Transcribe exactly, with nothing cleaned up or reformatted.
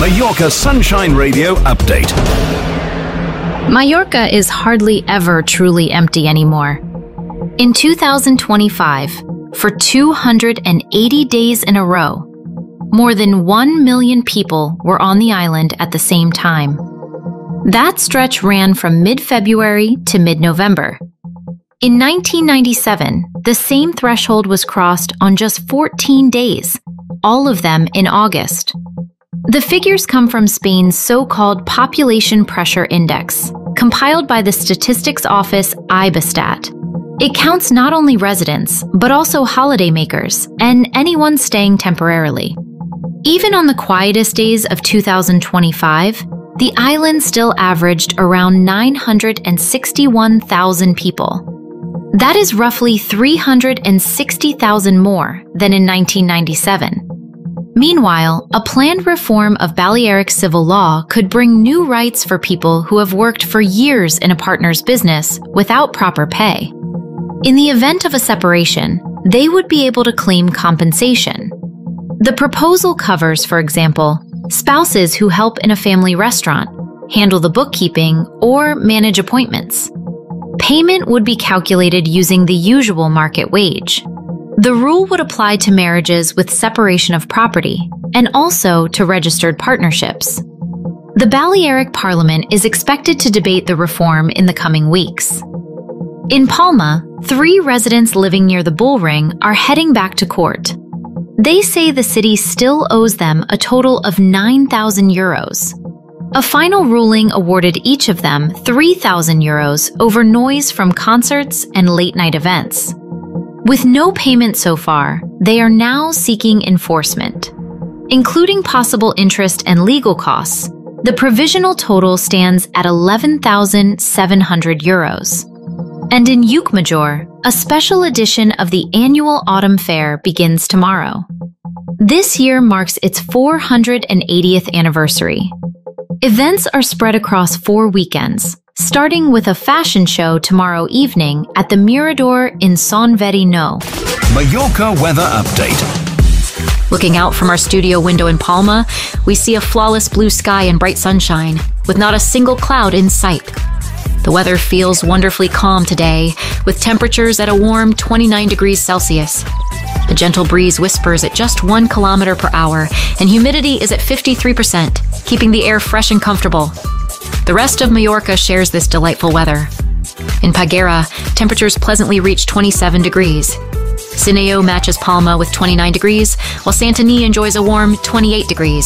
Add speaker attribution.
Speaker 1: Mallorca Sunshine Radio update.
Speaker 2: Mallorca is hardly ever truly empty anymore. In two thousand twenty-five, for two hundred eighty days in a row, more than one million people were on the island at the same time. That stretch ran from mid-February to mid-November. In nineteen ninety-seven, the same threshold was crossed on just fourteen days, all of them in August. The figures come from Spain's so-called Population Pressure Index, compiled by the statistics office Ibestat. It counts not only residents, but also holidaymakers and anyone staying temporarily. Even on the quietest days of two thousand twenty-five, the island still averaged around nine hundred sixty-one thousand people. That is roughly three hundred sixty thousand more than in nineteen ninety-seven. Meanwhile, a planned reform of Balearic civil law could bring new rights for people who have worked for years in a partner's business without proper pay. In the event of a separation, they would be able to claim compensation. The proposal covers, for example, spouses who help in a family restaurant, handle the bookkeeping, or manage appointments. Payment would be calculated using the usual market wage. The rule would apply to marriages with separation of property and also to registered partnerships. The Balearic Parliament is expected to debate the reform in the coming weeks. In Palma, three residents living near the bull ring are heading back to court. They say the city still owes them a total of nine thousand euros. A final ruling awarded each of them three thousand euros over noise from concerts and late-night events. With no payment so far, they are now seeking enforcement. Including possible interest and legal costs, the provisional total stands at eleven thousand seven hundred euros. And in Llucmajor, a special edition of the annual Autumn Fair begins tomorrow. This year marks its four hundred eightieth anniversary. Events are spread across four weekends, starting with a fashion show tomorrow evening at the Mirador in Son Verino.
Speaker 1: Mallorca weather update.
Speaker 2: Looking out from our studio window in Palma, we see a flawless blue sky and bright sunshine, with not a single cloud in sight. The weather feels wonderfully calm today, with temperatures at a warm twenty-nine degrees Celsius. A gentle breeze whispers at just one kilometer per hour, and humidity is at fifty-three percent, keeping the air fresh and comfortable. The rest of Mallorca shares this delightful weather. In Peguera, temperatures pleasantly reach twenty-seven degrees. Sineo matches Palma with twenty-nine degrees, while Santanyí enjoys a warm twenty-eight degrees.